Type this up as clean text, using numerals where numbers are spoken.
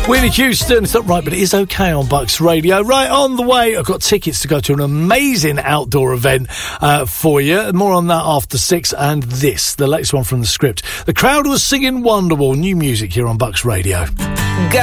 Whitney Houston, it's not right, but it is okay on Bucks Radio. Right, on the way, I've got tickets to go to an amazing outdoor event for you. More on that after 6. And this, the latest one from The Script. The crowd was singing Wonderwall. New music here on Bucks Radio.